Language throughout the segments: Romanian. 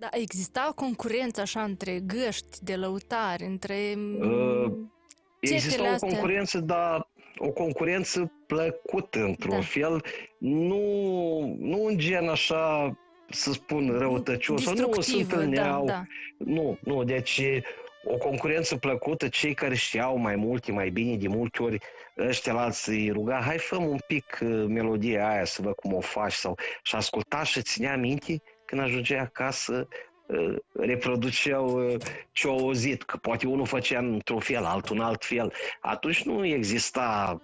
Da, exista concurență așa între găști de lăutari, între Există cetele o astea. concurență, dar o concurență plăcută, într-un fel. Nu în gen așa, să spun, răutăcios. Sau nu se întâlneau. Da. Nu, deci o concurență plăcută, cei care știau mai multe, mai bine, de multe ori ăștia la alții îi ruga, hai fă un pic melodia aia să văd cum o faci, și asculta și ținea minte când ajungea acasă, reproduceau ce au auzit, că poate unul făcea într-un fel, altul în alt fel. Atunci nu exista,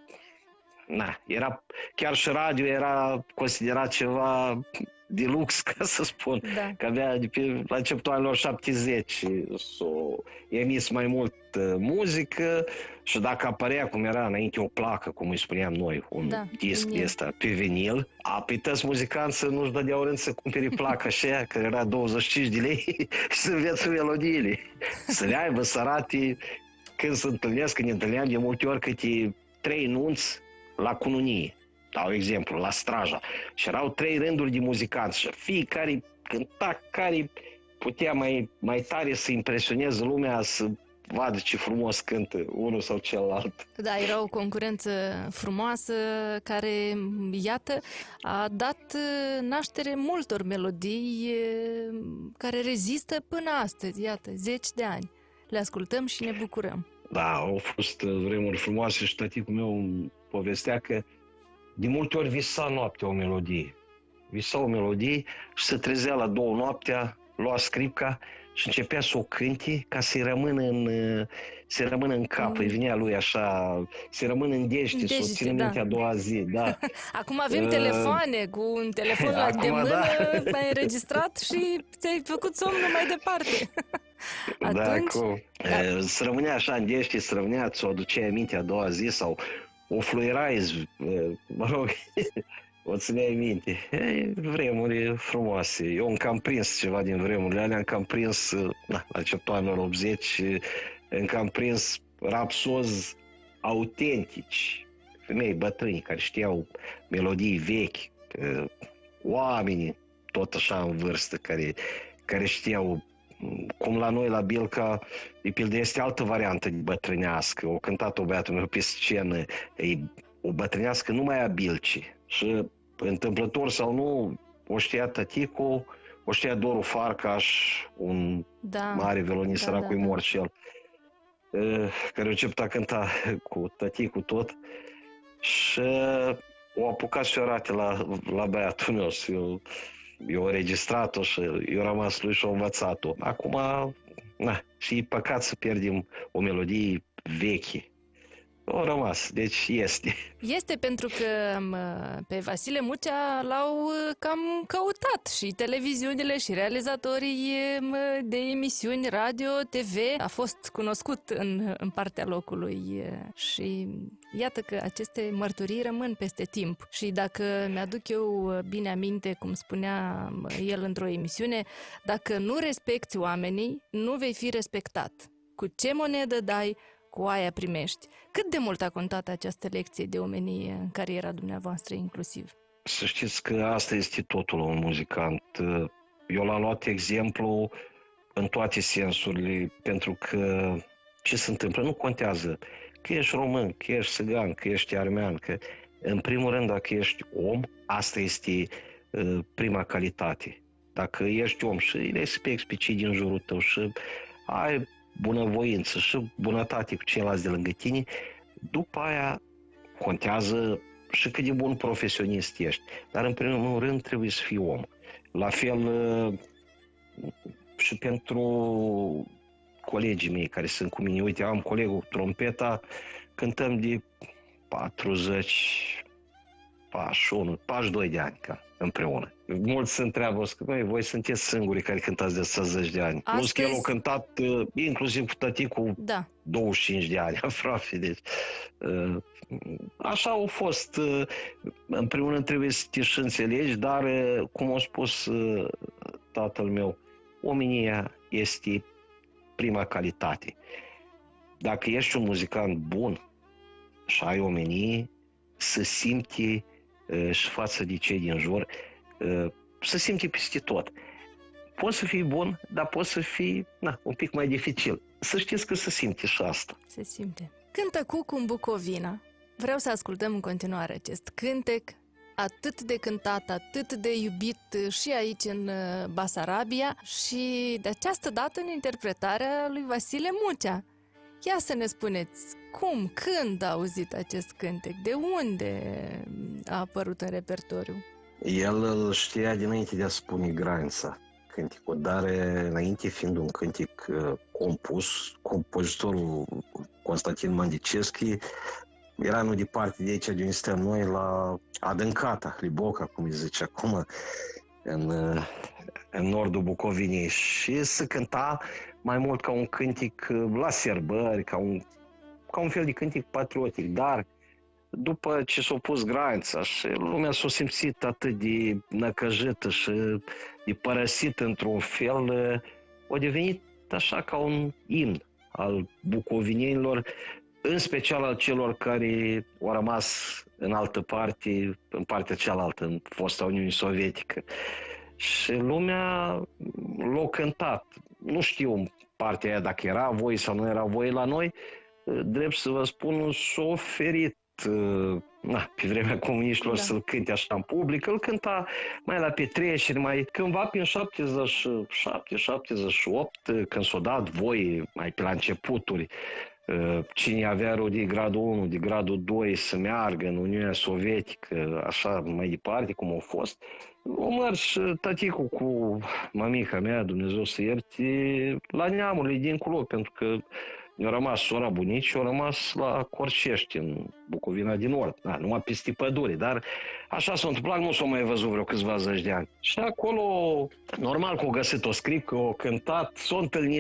era, chiar și radio era considerat ceva de lux, ca să spun, că avea la începutul anilor 70 s-o emis mai mult muzică și dacă apărea, cum era înainte, o placă, cum îi spuneam noi, un disc de ăsta pe vinil, apități muzicanți să nu-și dădeau rând să cumpere placa așa, că era 25 de lei și să învețe melodiile, să le aibă, să arate când se întâlnesc, când ne întâlneam de multe ori câte 3 nunți la cununie. Dau exemplu, la Straja. Și erau 3 rânduri de muzicanți și fiecare cânta, care putea mai tare să impresioneze lumea, să vadă ce frumos cântă unul sau celălalt. Da, era o concurență frumoasă care, iată, a dat naștere multor melodii care rezistă până astăzi, iată, 10 de ani. Le ascultăm și ne bucurăm. Da, au fost vremuri frumoase și tăticul meu îmi povestea că de multe ori visa noaptea o melodie. Visa o melodie și se trezea la 2 noaptea, lua scripca și începea să o cânte ca să-i rămână în cap. Îi venea lui așa, să-i rămână în dește, să o țină minte a doua zi. Da. Acum avem telefoane, cu un telefon la de mână, ai înregistrat și ți-ai făcut somnul mai departe. Atunci, să rămânea așa în dește, să rămânea, ți-o aduceai aminte a doua zi sau o fluierai, mă rog, o țineai minte. Vremuri frumoase. Eu am cam prins ceva din vremurile alea, am cam prins, la începutul anilor 80, am cam prins rapsozi autentici, femei bătrâni care știau melodii vechi, oameni tot așa în vârstă care știau. Cum la noi la Bilca, de pildă, este altă variantă de bătrânească. O cântat-o băiatul meu pe scenă, o bătrânească numai a Bilcii. Și întâmplător sau nu, o știa tăticul, o știa Doru Farcaș, un mare violonist, săracul mort și el, care a început a cânta cu tăticul tot. Și o apucat și o arate la băiatul meu și eu înregistrat-o și eu rămas lui și-o învățat-o. Acum, și e păcat să pierdem o melodie veche. O rămas, deci este. Este pentru că pe Vasile Mucea l-au cam căutat și televiziunile și realizatorii de emisiuni radio, TV. A fost cunoscut în partea locului și iată că aceste mărturii rămân peste timp. Și dacă mi-aduc eu bine aminte, cum spunea el într-o emisiune, dacă nu respecti oamenii, nu vei fi respectat. Cu ce monedă dai, cu aia primești. Cât de mult a contat această lecție de omenie în cariera dumneavoastră inclusiv? Să știți că asta este totul la un muzicant. Eu l-am luat exemplu în toate sensurile, pentru că ce se întâmplă nu contează că ești român, că ești țigan, că ești armean, că în primul rând dacă ești om, asta este prima calitate. Dacă ești om și respecti pe cei din jurul tău și ai bunăvoință și bunătate cu ceilalți de lângă tine, după aia contează și cât de bun profesionist ești. Dar în primul rând trebuie să fii om. La fel și pentru colegii mei care sunt cu mine. Uite, am colegul trompeta, cântăm de 40, 41, 42 de ani împreună. Mulți se întreabă, că voi sunteți singurii care cântați de 60 de ani. Astăzi... Plus că el a cântat inclusiv cu tăticul 25 de ani aproape. Deci, așa au fost. În primul rând trebuie să te și înțelegi, dar cum a spus tatăl meu, omenia este prima calitate. Dacă ești un muzicant bun și ai omenie, să simți și față de cei din jur, să simți peste tot. poți să fii bun, dar poți să fii un pic mai dificil. Să știți că se simte și asta. Se simte. Cântă Cucu în Bucovina. Vreau să ascultăm în continuare acest cântec atât de cântat, atât de iubit și aici în Basarabia și de această dată în interpretarea lui Vasile Mucea. Ia să ne spuneți, cum, când a auzit acest cântec, de unde a apărut în repertoriu? El îl știa dinainte de a spune Granița, cânticul, dar înainte fiind un cântic compus, compozitorul Constantin Mandiceschi era nu departe de aici, de unde stăm noi, la Adâncata, Hliboca, cum îi zice acum, în nordul Bucovinei, și se cânta mai mult ca un cântic la sărbări, ca un fel de cântic patriotic, dar după ce s-a pus Granița și lumea s-a simțit atât de năcăjită și de părăsită într-un fel, a devenit așa ca un imn al bucovinenilor, în special al celor care au rămas în altă parte, în partea cealaltă, în fosta Uniune Sovietică. Și lumea l-a cântat. Nu știu partea aia dacă era voie sau nu era voie la noi. Drept să vă spun, s-a oferit pe vremea comuniștilor să-l cânte așa în public. Îl cânta mai la petreceri, mai cândva prin 77-78, când s-a dat voie, mai pe la începuturi, cine avea de gradul 1, de gradul 2 să meargă în Uniunea Sovietică, așa mai departe cum au fost, o mers taticul cu mămica mea, Dumnezeu să ierte, la neamurile dincolo, pentru că au rămas sora bunici, au rămas la Corcești, în Bucovina din Nord, numai peste pădure, dar așa s-a întâmplat, nu s-a mai văzut vreo câțiva zeci de ani. Și acolo, normal că au găsit o scripcă, au cântat, s-au întâlnit